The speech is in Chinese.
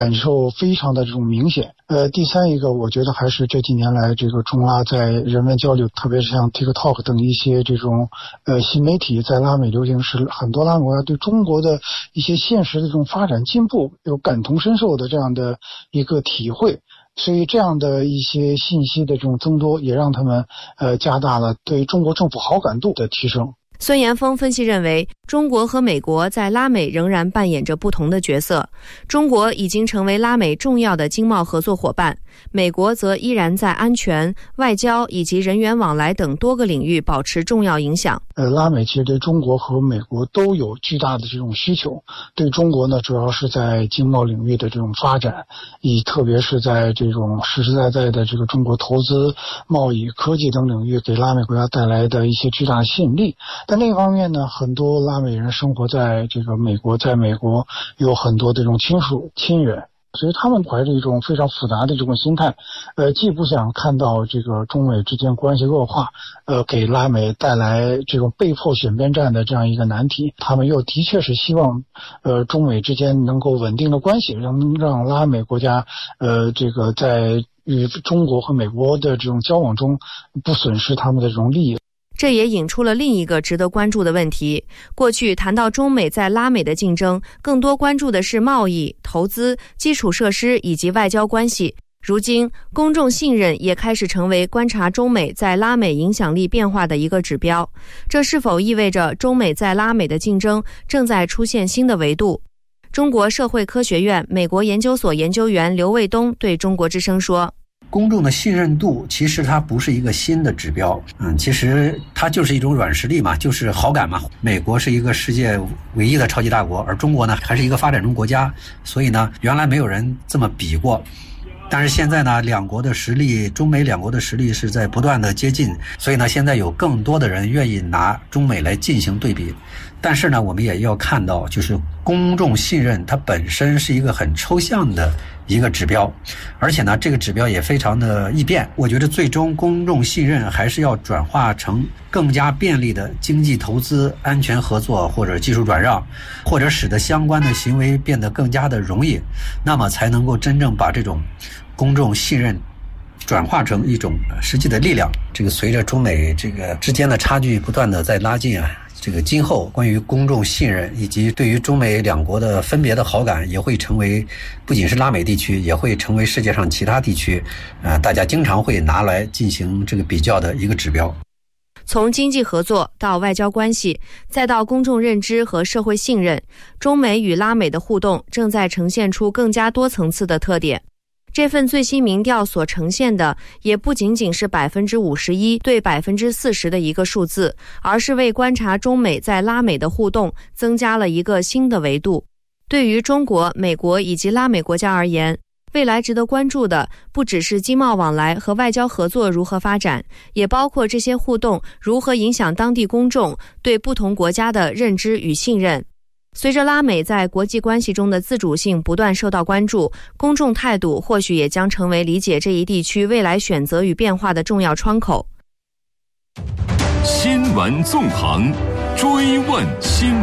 感受非常的这种明显。第三一个，我觉得还是这几年来这个中拉在人文交流，特别是像 TikTok 等一些这种新媒体在拉美流行，使很多拉美国家对中国的一些现实的这种发展进步有感同身受的这样的一个体会。所以这样的一些信息的这种增多，也让他们加大了对中国政府好感度的提升。 孙延峰分析认为，中国和美国在拉美仍然扮演着不同的角色。中国已经成为拉美重要的经贸合作伙伴，美国则依然在安全、外交以及人员往来等多个领域保持重要影响。 拉美其实对中国和美国都有巨大的这种需求。对中国呢，主要是在经贸领域的这种发展，特别是在这种实实在在的这个中国投资、贸易、科技等领域给拉美国家带来的一些巨大的吸引力。但另一方面呢，很多拉美人生活在这个美国，在美国有很多这种亲属亲人，所以他们怀着一种非常复杂的这种心态，既不想看到这个中美之间关系恶化，给拉美带来这种被迫选边站的这样一个难题，他们又的确是希望中美之间能够稳定的关系，让拉美国家这个在与中国和美国的这种交往中不损失他们的这种利益。 这也引出了另一个值得关注的问题。过去谈到中美在拉美的竞争，更多关注的是贸易、投资、基础设施以及外交关系。如今，公众信任也开始成为观察中美在拉美影响力变化的一个指标。这是否意味着中美在拉美的竞争正在出现新的维度？中国社会科学院美国研究所研究员刘卫东对中国之声说， 公众的信任度其实它不是一个新的指标，其实它就是一种软实力嘛，就是好感嘛。美国是一个世界唯一的超级大国，而中国呢还是一个发展中国家，所以呢原来没有人这么比过。但是现在呢，两国的实力，中美两国的实力是在不断的接近，所以呢现在有更多的人愿意拿中美来进行对比。但是呢我们也要看到，就是公众信任它本身是一个很抽象的一个指标，而且呢这个指标也非常的易变。我觉得最终公众信任还是要转化成更加便利的经济投资、安全合作或者技术转让，或者使得相关的行为变得更加的容易，那么才能够真正把这种公众信任转化成一种实际的力量。这个随着中美这个之间的差距不断的在拉近啊，这个今后关于公众信任以及对于中美两国的分别的好感，也会成为不仅是拉美地区，也会成为世界上其他地区大家经常会拿来进行这个比较的一个指标。 从经济合作到外交关系，再到公众认知和社会信任，中美与拉美的互动正在呈现出更加多层次的特点。这份最新民调所呈现的也不仅仅是 51% 对 40% 的一个数字，而是为观察中美在拉美的互动增加了一个新的维度。对于中国、美国以及拉美国家而言，未来值得关注的不只是经贸往来和外交合作如何发展，也包括这些互动如何影响当地公众对不同国家的认知与信任。随着拉美在国际关系中的自主性不断受到关注，公众态度或许也将成为理解这一地区未来选择与变化的重要窗口。 新闻纵横，追问新闻。